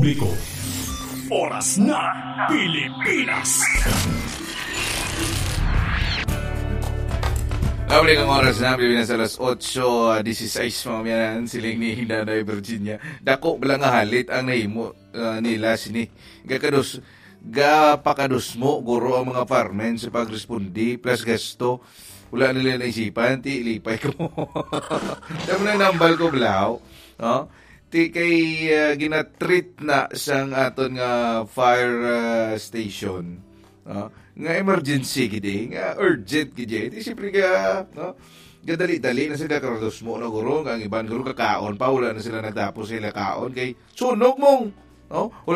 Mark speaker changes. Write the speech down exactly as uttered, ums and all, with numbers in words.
Speaker 1: publiko. Oras na Pilipinas.
Speaker 2: Kabalik ang oras na Pilipinas alas otso dieciséis mamamayan siling ni Nanay Virginia. Dako bala nga halit ang nahimo uh, nila sini. Gakados ga pakados mo guro ang mga farmen sa pagrespondi plus gasto. Wala nila naisipan, ti lipay ko. Dami na nambal ko blaw. No? Ti kay uh, ginatreat na sang aton nga fire uh, station. No? Nga emergency gidi, nga urgent gidi. Ti siyempre ka, no? Gadali-dali na sila karados mo na guro. Ang iban guro kakaon pa, wala na sila nagtapos sila kaon. Kay sunog mong, no?